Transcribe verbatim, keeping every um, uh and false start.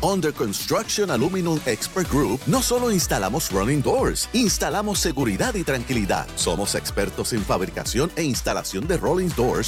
Under Construction Aluminum Expert Group no solo instalamos running doors, instalamos seguridad y tranquilidad. Somos expertos en fabricación e instalación de rolling doors